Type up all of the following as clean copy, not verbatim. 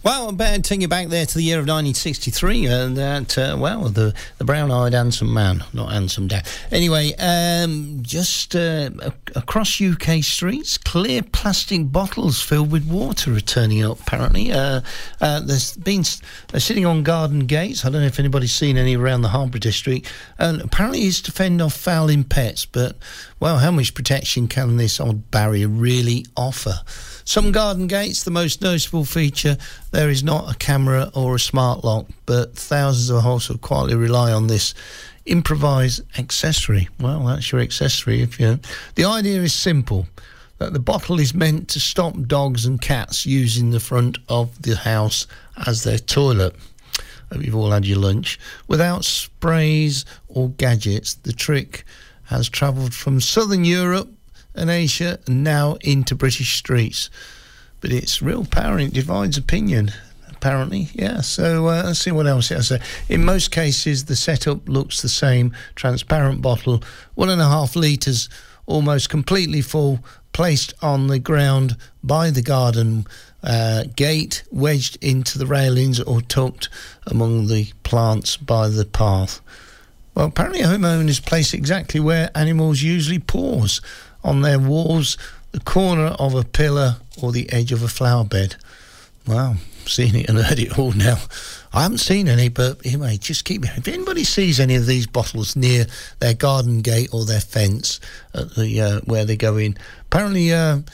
Well, I better take you back there to the year of 1963, and that, the brown-eyed handsome man, not handsome dad. Anyway, just across UK streets, clear plastic bottles filled with water are turning up, apparently. They're sitting on garden gates. I don't know if anybody's seen any around the Harbour District, and apparently it's to fend off fouling pets, but, well, how much protection can this odd barrier really offer? Some garden gates, the most noticeable feature, there is not a camera or a smart lock, but thousands of households quietly rely on this improvised accessory. Well, that's your accessory. The idea is simple, that the bottle is meant to stop dogs and cats using the front of the house as their toilet. Hope you've all had your lunch. Without sprays or gadgets, the trick has travelled from southern Europe and Asia and now into British streets. But it's real power and it divides opinion, apparently. Yeah, so let's see what else it has to say. In most cases, the setup looks the same. Transparent bottle, 1.5 litres, almost completely full, placed on the ground by the garden gate, wedged into the railings or tucked among the plants by the path. Well, apparently homeowners place exactly where animals usually pause, on their walls, the corner of a pillar or the edge of a flower bed. Wow, seen it and heard it all now. I haven't seen any, but anyway, just keep... If anybody sees any of these bottles near their garden gate or their fence at the where they go in, apparently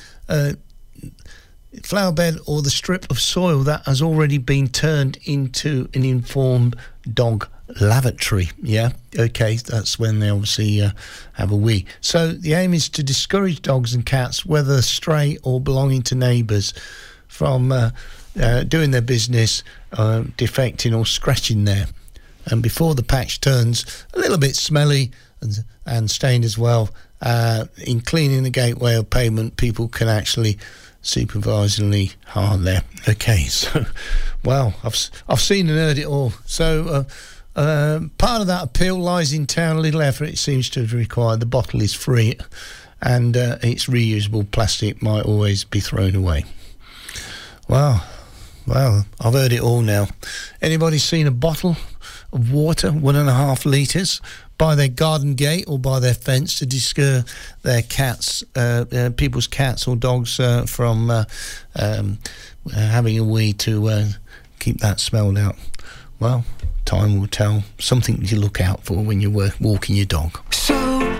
flower bed or the strip of soil that has already been turned into an informed dog lavatory. Yeah, okay, that's when they obviously have a wee. So the aim is to discourage dogs and cats, whether stray or belonging to neighbours, from doing their business, defecting or scratching there. And before the patch turns a little bit smelly and stained as well, in cleaning the gateway or pavement, people can actually supervisory hard there. Okay, so, well, I've seen and heard it all. So part of that appeal lies in town. A little effort it seems to have required. The bottle is free, and it's reusable plastic, might always be thrown away. Well, I've heard it all now. Anybody seen a bottle of water, 1.5 litres, by their garden gate or by their fence to deter their cats, people's cats or dogs from having a wee to keep that smelled out? Well, time will tell. Something to look out for when you're walking your dog. So